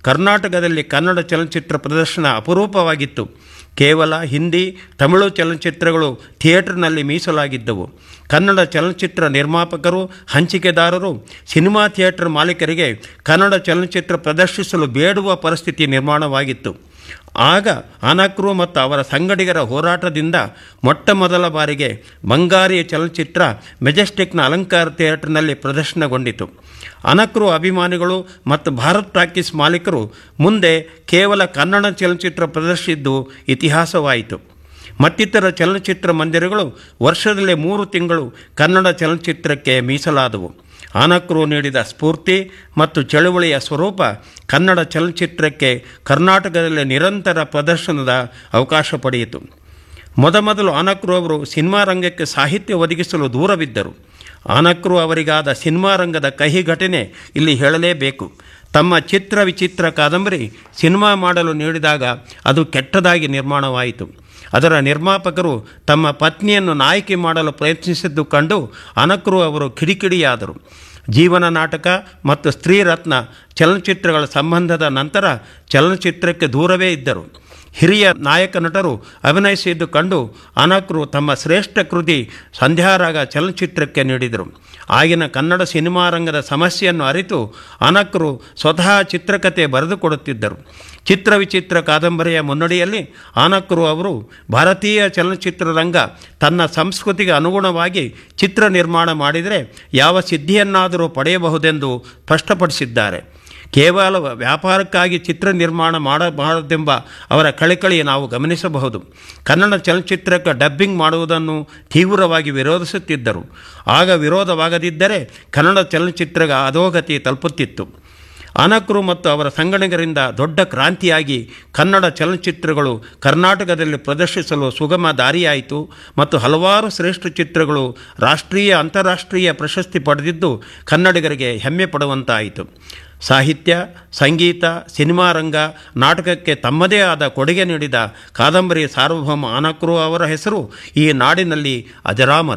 ಕರ್ನಾಟಕದಲ್ಲಿ ಕನ್ನಡ ಚಲನಚಿತ್ರ ಪ್ರದರ್ಶನ ಅಪರೂಪವಾಗಿತ್ತು. ಕೇವಲ ಹಿಂದಿ, ತಮಿಳು ಚಲನಚಿತ್ರಗಳು ಥಿಯೇಟರ್ನಲ್ಲಿ ಮೀಸಲಾಗಿದ್ದವು. ಕನ್ನಡ ಚಲನಚಿತ್ರ ನಿರ್ಮಾಪಕರು, ಹಂಚಿಕೆದಾರರು ಸಿನಿಮಾ ಥಿಯೇಟರ್ ಮಾಲೀಕರಿಗೆ ಕನ್ನಡ ಚಲನಚಿತ್ರ ಪ್ರದರ್ಶಿಸಲು ಬೇಡುವ ಪರಿಸ್ಥಿತಿ ನಿರ್ಮಾಣವಾಗಿತ್ತು. ಆಗ ಅನಕೃ ಮತ್ತು ಅವರ ಸಂಗಡಿಗರ ಹೋರಾಟದಿಂದ ಮೊಟ್ಟ ಮೊದಲ ಬಾರಿಗೆ ಬಂಗಾರಿ ಚಲನಚಿತ್ರ ಮೆಜೆಸ್ಟಿಕ್ನ ಅಲಂಕಾರ ಥಿಯೇಟರ್ನಲ್ಲಿ ಪ್ರದರ್ಶನಗೊಂಡಿತು. ಅನಕೃ ಅಭಿಮಾನಿಗಳು ಮತ್ತು ಭಾರತ್ ಟಾಕೀಸ್ ಮಾಲೀಕರು ಮುಂದೆ ಕೇವಲ ಕನ್ನಡ ಚಲನಚಿತ್ರ ಪ್ರದರ್ಶಿಸಿದ್ದು ಇತಿಹಾಸವಾಯಿತು. ಮತ್ತಿತರ ಚಲನಚಿತ್ರ ಮಂದಿರಗಳು ವರ್ಷದಲ್ಲಿ 3 ತಿಂಗಳು ಕನ್ನಡ ಚಲನಚಿತ್ರಕ್ಕೆ ಮೀಸಲಾದವು. ಅನಕೃ ನೀಡಿದ ಸ್ಫೂರ್ತಿ ಮತ್ತು ಚಳುವಳಿಯ ಸ್ವರೂಪ ಕನ್ನಡ ಚಲನಚಿತ್ರಕ್ಕೆ ಕರ್ನಾಟಕದಲ್ಲಿ ನಿರಂತರ ಪ್ರದರ್ಶನದ ಅವಕಾಶ ಪಡೆಯಿತು. ಮೊದಮೊದಲು ಅನಕೃ ಅವರು ಸಿನಿಮಾ ರಂಗಕ್ಕೆ ಸಾಹಿತ್ಯ ಒದಗಿಸಲು ದೂರವಿದ್ದರು. ಅನಕೃ ಅವರಿಗಾದ ಸಿನಿಮಾ ರಂಗದ ಕಹಿ ಘಟನೆ ಇಲ್ಲಿ ಹೇಳಲೇಬೇಕು. ತಮ್ಮ ಚಿತ್ರ ವಿಚಿತ್ರ ಕಾದಂಬರಿ ಸಿನಿಮಾ ಮಾಡಲು ನೀಡಿದಾಗ ಅದು ಕೆಟ್ಟದಾಗಿ ನಿರ್ಮಾಣವಾಯಿತು. ಅದರ ನಿರ್ಮಾಪಕರು ತಮ್ಮ ಪತ್ನಿಯನ್ನು ನಾಯಕಿ ಮಾಡಲು ಪ್ರಯತ್ನಿಸಿದ್ದು ಕಂಡು ಅನಕೃ ಅವರು ಕಿಡಿಕಿಡಿಯಾದರು. ಜೀವನ ನಾಟಕ ಮತ್ತು ಸ್ತ್ರೀ ರತ್ನ ಚಲನಚಿತ್ರಗಳ ಸಂಬಂಧದ ನಂತರ ಚಲನಚಿತ್ರಕ್ಕೆ ದೂರವೇ ಇದ್ದರು. ಹಿರಿಯ ನಾಯಕ ನಟರು ಅಭಿನಯಿಸಿದ್ದು ಕಂಡು ಅನಕೃ ತಮ್ಮ ಶ್ರೇಷ್ಠ ಕೃತಿ ಸಂಧ್ಯಾರಾಗ ಚಲನಚಿತ್ರಕ್ಕೆ ನೀಡಿದರು. ಆಗಿನ ಕನ್ನಡ ಸಿನಿಮಾ ರಂಗದ ಸಮಸ್ಯೆಯನ್ನು ಅರಿತು ಅನಕೃ ಸ್ವತಃ ಚಿತ್ರಕಥೆ ಬರೆದುಕೊಡುತ್ತಿದ್ದರು. ಚಿತ್ರ ವಿಚಿತ್ರ ಕಾದಂಬರಿಯ ಮುನ್ನಡಿಯಲ್ಲಿ ಅನಕೃ ಅವರು ಭಾರತೀಯ ಚಲನಚಿತ್ರರಂಗ ತನ್ನ ಸಂಸ್ಕೃತಿಗೆ ಅನುಗುಣವಾಗಿ ಚಿತ್ರ ನಿರ್ಮಾಣ ಮಾಡಿದರೆ ಯಾವ ಸಿದ್ಧಿಯನ್ನಾದರೂ ಪಡೆಯಬಹುದೆಂದು ಸ್ಪಷ್ಟಪಡಿಸಿದ್ದಾರೆ. ಕೇವಲ ವ್ಯಾಪಾರಕ್ಕಾಗಿ ಚಿತ್ರ ನಿರ್ಮಾಣ ಮಾಡಬಾರದೆಂಬ ಅವರ ಕಳಕಳಿ ನಾವು ಗಮನಿಸಬಹುದು. ಕನ್ನಡ ಚಲನಚಿತ್ರಕ್ಕೆ ಡಬ್ಬಿಂಗ್ ಮಾಡುವುದನ್ನು ತೀವ್ರವಾಗಿ ವಿರೋಧಿಸುತ್ತಿದ್ದರು. ಆಗ ವಿರೋಧವಾಗದಿದ್ದರೆ ಕನ್ನಡ ಚಲನಚಿತ್ರಗ ಅಧೋಗತಿ ತಲುಪುತ್ತಿತ್ತು. ಅನಕೃ ಮತ್ತು ಅವರ ಸಂಗಡಿಗರಿಂದ ದೊಡ್ಡ ಕ್ರಾಂತಿಯಾಗಿ ಕನ್ನಡ ಚಲನಚಿತ್ರಗಳು ಕರ್ನಾಟಕದಲ್ಲಿ ಪ್ರದರ್ಶಿಸಲು ಸುಗಮ ದಾರಿಯಾಯಿತು ಮತ್ತು ಹಲವಾರು ಶ್ರೇಷ್ಠ ಚಿತ್ರಗಳು ರಾಷ್ಟ್ರೀಯ ಅಂತಾರಾಷ್ಟ್ರೀಯ ಪ್ರಶಸ್ತಿ ಪಡೆದಿದ್ದು ಕನ್ನಡಿಗರಿಗೆ ಹೆಮ್ಮೆ ಪಡುವಂತಾಯಿತು. ಸಾಹಿತ್ಯ, ಸಂಗೀತ, ಸಿನಿಮಾ ರಂಗ, ನಾಟಕಕ್ಕೆ ತಮ್ಮದೇ ಆದ ಕೊಡುಗೆ ನೀಡಿದ ಕಾದಂಬರಿ ಸಾರ್ವಭೌಮ ಅನಕೃ ಅವರ ಹೆಸರು ಈ ನಾಡಿನಲ್ಲಿ ಅಜರಾಮರ.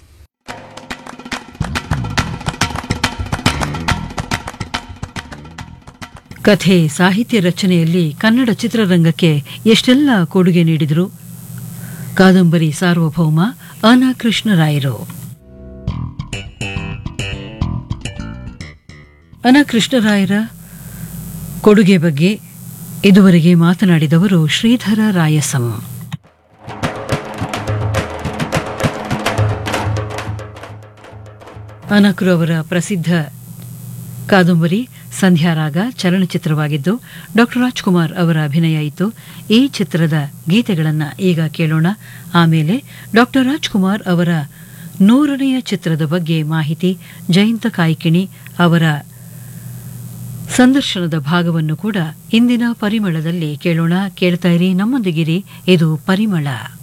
ಕಥೆ, ಸಾಹಿತ್ಯ ರಚನೆಯಲ್ಲಿ ಕನ್ನಡ ಚಿತ್ರರಂಗಕ್ಕೆ ಎಷ್ಟೆಲ್ಲ ಕೊಡುಗೆ ನೀಡಿದರು ಕಾದಂಬರಿ ಸಾರ್ವಭೌಮ ಅನ ಕೃಷ್ಣರಾಯರು. ಅನ ಕೃಷ್ಣರಾಯರ ಕೊಡುಗೆ ಬಗ್ಗೆ ಇದುವರೆಗೆ ಮಾತನಾಡಿದವರು ಶ್ರೀಧರ ರಾಯಸಂ. ಅನಕೃ ಅವರ ಪ್ರಸಿದ್ಧ ಕಾದಂಬರಿ ಸಂಧ್ಯಾರಾಗ ಚಲನಚಿತ್ರವಾಗಿದ್ದು ಡಾಕ್ಟರ್ ರಾಜ್ಕುಮಾರ್ ಅವರ ಅಭಿನಯ ಇತ್ತು. ಈ ಚಿತ್ರದ ಗೀತೆಗಳನ್ನು ಈಗ ಕೇಳೋಣ. ಆಮೇಲೆ ಡಾಕ್ಟರ್ ರಾಜ್ಕುಮಾರ್ ಅವರ 100ನೆಯ ಚಿತ್ರದ ಬಗ್ಗೆ ಮಾಹಿತಿ, ಜಯಂತ ಕಾಯ್ಕಿಣಿ ಅವರ ಸಂದರ್ಶನದ ಭಾಗವನ್ನು ಕೂಡ ಇಂದಿನ ಪರಿಮಳದಲ್ಲಿ ಕೇಳೋಣ. ಕೇಳ್ತಾ ಇರಿ, ನಮ್ಮೊಂದಿಗಿರಿ. ಇದು ಪರಿಮಳ.